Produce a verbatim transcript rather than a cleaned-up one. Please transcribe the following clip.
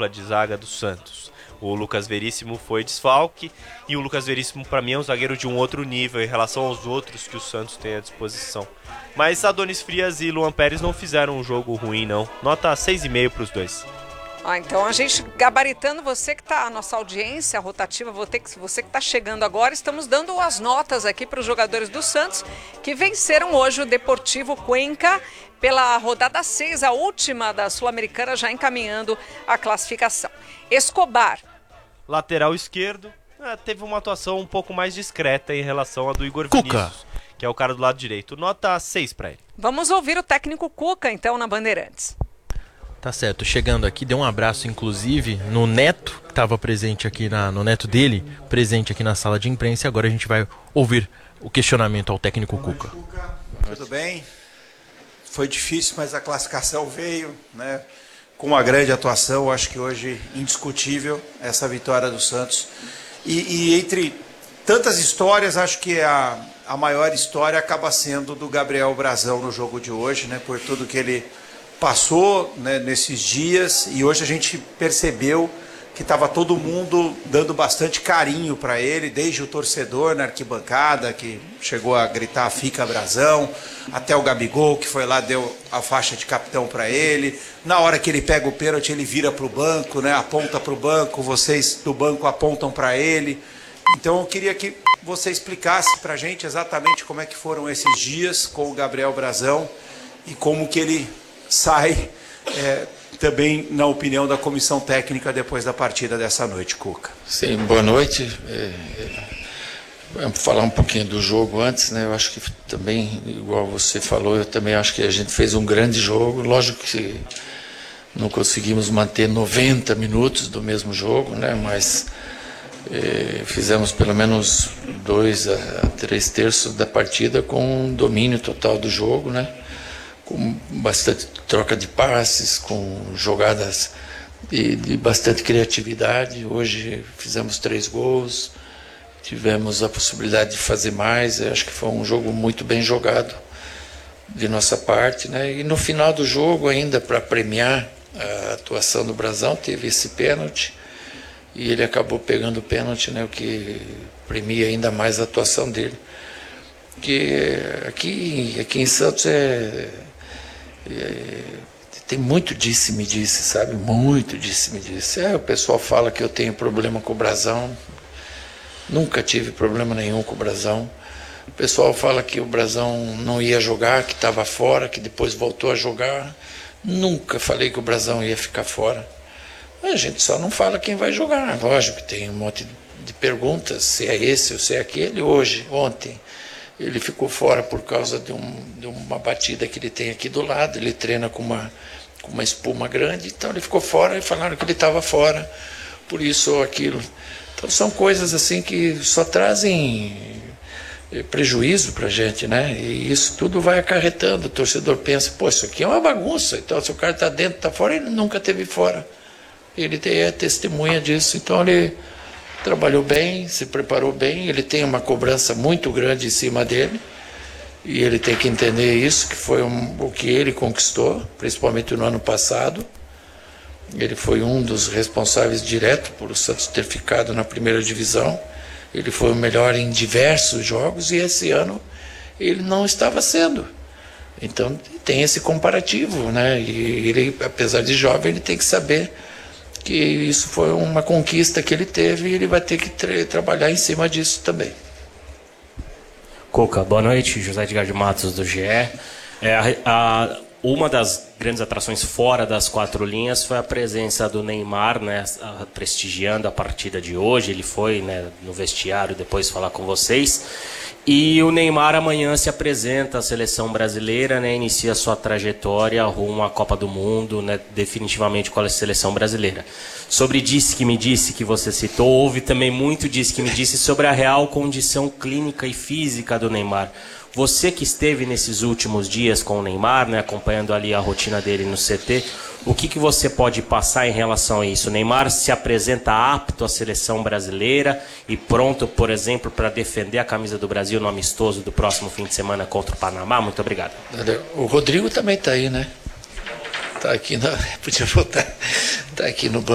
dupla de zaga do Santos. O Lucas Veríssimo foi desfalque e o Lucas Veríssimo para mim é um zagueiro de um outro nível em relação aos outros que o Santos tem à disposição. Mas Adonis Frias e Luan Pérez não fizeram um jogo ruim não. Nota seis e meio para os dois. Ah, então a gente gabaritando, você que está, a nossa audiência rotativa, você que está chegando agora, estamos dando as notas aqui para os jogadores do Santos que venceram hoje o Deportivo Cuenca pela rodada seis, a última da Sul-Americana, já encaminhando a classificação. Escobar. Lateral esquerdo, é, teve uma atuação um pouco mais discreta em relação à do Igor Cuca. Vinícius, que é o cara do lado direito. Nota seis para ele. Vamos ouvir o técnico Cuca, então, na Bandeirantes. Tá certo, chegando aqui, deu um abraço inclusive no neto, que estava presente aqui, na, no neto dele, presente aqui na sala de imprensa, e agora a gente vai ouvir o questionamento ao técnico Cuca. Tudo bem, foi difícil, mas a classificação veio, né, com uma grande atuação, acho que hoje indiscutível essa vitória do Santos. E, e entre tantas histórias, acho que a, a maior história acaba sendo do Gabriel Brazão no jogo de hoje, né, por tudo que ele passou, né, nesses dias, e hoje a gente percebeu que estava todo mundo dando bastante carinho para ele, desde o torcedor na arquibancada, que chegou a gritar "Fica Brazão", até o Gabigol, que foi lá, deu a faixa de capitão para ele. Na hora que ele pega o pênalti, ele vira para o banco, né, aponta para o banco, vocês do banco apontam para ele. Então eu queria que você explicasse para a gente exatamente como é que foram esses dias com o Gabriel Brazão e como que ele sai é, também na opinião da comissão técnica depois da partida dessa noite, Cuca. Sim, boa noite. É, é, vamos falar um pouquinho do jogo antes, né? Eu acho que também, igual você falou, eu também acho que a gente fez um grande jogo. Lógico que não conseguimos manter noventa minutos do mesmo jogo, né? Mas é, fizemos pelo menos dois a três terços da partida com um domínio total do jogo, né? Com bastante troca de passes, com jogadas de, de bastante criatividade. Hoje fizemos três gols, tivemos a possibilidade de fazer mais. Eu acho que foi um jogo muito bem jogado de nossa parte, né? E no final do jogo, ainda para premiar a atuação do Brazão, teve esse pênalti e ele acabou pegando o pênalti, né? O que premia ainda mais a atuação dele. Porque aqui, aqui em Santos é É, tem muito disse-me disse, sabe? Muito disse-me disse. É, o pessoal fala que eu tenho problema com o Brazão. Nunca tive problema nenhum com o Brazão. O pessoal fala que o Brazão não ia jogar, que estava fora, que depois voltou a jogar. Nunca falei que o Brazão ia ficar fora. A gente só não fala quem vai jogar. Lógico que tem um monte de perguntas, se é esse ou se é aquele. Hoje, ontem, ele ficou fora por causa de, um, de uma batida que ele tem aqui do lado. Ele treina com uma, com uma espuma grande, então ele ficou fora e falaram que ele estava fora, por isso ou aquilo. Então são coisas assim que só trazem prejuízo para a gente, né? E isso tudo vai acarretando. O torcedor pensa, pô, isso aqui é uma bagunça. Então se o cara está dentro, está fora, ele nunca teve fora. Ele é testemunha disso. Então ele trabalhou bem, se preparou bem, ele tem uma cobrança muito grande em cima dele e ele tem que entender isso, que foi um, o que ele conquistou, principalmente no ano passado. Ele foi um dos responsáveis direto por o Santos ter ficado na primeira divisão. Ele foi o melhor em diversos jogos e esse ano ele não estava sendo. Então tem esse comparativo, né? E ele, apesar de jovem, ele tem que saber que isso foi uma conquista que ele teve e ele vai ter que tra trabalhar em cima disso também. Cuca, boa noite, José Edgar de Matos do G E. É, a, a, uma das grandes atrações fora das quatro linhas foi a presença do Neymar, né, a, prestigiando a partida de hoje. Ele foi, né, no vestiário depois falar com vocês. E o Neymar amanhã se apresenta à seleção brasileira, né, inicia sua trajetória rumo à Copa do Mundo, né, definitivamente com a seleção brasileira. Sobre Disse que me disse, que você citou, houve também muito Disse que me disse sobre a real condição clínica e física do Neymar. Você que esteve nesses últimos dias com o Neymar, né, acompanhando ali a rotina dele no C T, o que, que você pode passar em relação a isso? O Neymar se apresenta apto à seleção brasileira e pronto, por exemplo, para defender a camisa do Brasil no amistoso do próximo fim de semana contra o Panamá? Muito obrigado. O Rodrigo também está aí, né? Está aqui, na... podia voltar. Está aqui no banco.